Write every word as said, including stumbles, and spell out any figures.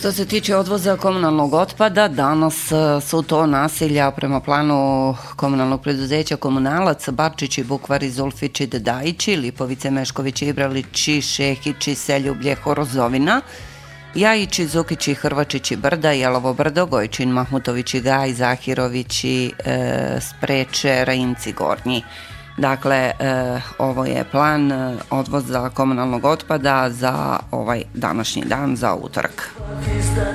Što se tiče odvoza komunalnog otpada, danas su to naselja prema planu komunalnog preduzeća Komunalac, Barčići, Bukvari, Zulfići, Dedajići, Lipovice, Meškovići, Ibralići, Šehići, Seljublje, Horozovina, Jajići, Zukići, Hrvačići, Brda, Jelovo Brdo, Gojčin, Mahmutovići, Gaj, Zahirovići, e, Spreče, Rajinci, Gornji. Dakle, e, ovo je plan odvoza komunalnog otpada za ovaj današnji dan, za utorak.